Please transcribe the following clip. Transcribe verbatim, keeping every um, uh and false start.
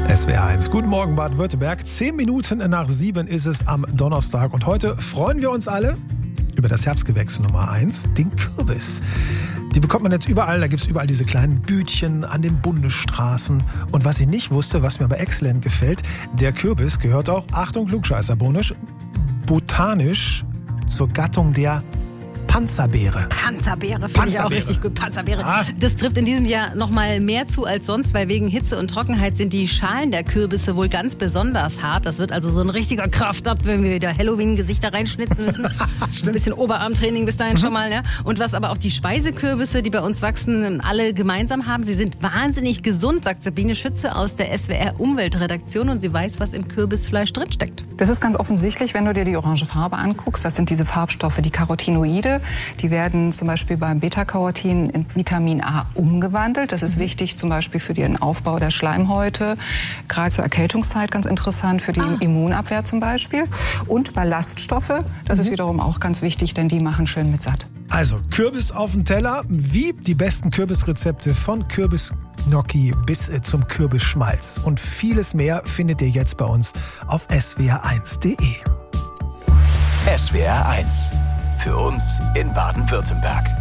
S W R eins. Guten Morgen, Baden-Württemberg. Zehn Minuten nach sieben ist es am Donnerstag. Und heute freuen wir uns alle über das Herbstgewächs Nummer eins, den Kürbis. Die bekommt man jetzt überall. Da gibt es überall diese kleinen Bütchen an den Bundesstraßen. Und was ich nicht wusste, was mir aber exzellent gefällt, der Kürbis gehört auch, Achtung, klugscheißerbonisch, botanisch zur Gattung der Panzerbeere. Panzerbeere finde ich auch richtig gut. Panzerbeere. Ah. Das trifft in diesem Jahr noch mal mehr zu als sonst, weil wegen Hitze und Trockenheit sind die Schalen der Kürbisse wohl ganz besonders hart. Das wird also so ein richtiger Kraftakt, wenn wir wieder Halloween-Gesichter reinschnitzen müssen. Ein bisschen Oberarmtraining bis dahin mhm. schon mal. Ja. Und was aber auch die Speisekürbisse, die bei uns wachsen, alle gemeinsam haben, sie sind wahnsinnig gesund, sagt Sabine Schütze aus der S W R-Umweltredaktion. Und sie weiß, was im Kürbisfleisch drinsteckt. Das ist ganz offensichtlich, wenn du dir die orange Farbe anguckst. Das sind diese Farbstoffe, die Carotinoide. Die werden zum Beispiel beim Beta-Carotin in Vitamin A umgewandelt. Das ist mhm. wichtig zum Beispiel für den Aufbau der Schleimhäute, gerade zur Erkältungszeit ganz interessant, für die ah. Immunabwehr zum Beispiel. Und Ballaststoffe, das mhm. ist wiederum auch ganz wichtig, denn die machen schön mit satt. Also Kürbis auf dem Teller, wie die besten Kürbisrezepte von Kürbisgnocchi bis äh, zum Kürbisschmalz. Und vieles mehr findet ihr jetzt bei uns auf S W R eins Punkt de. S W R eins. Für uns in Baden-Württemberg.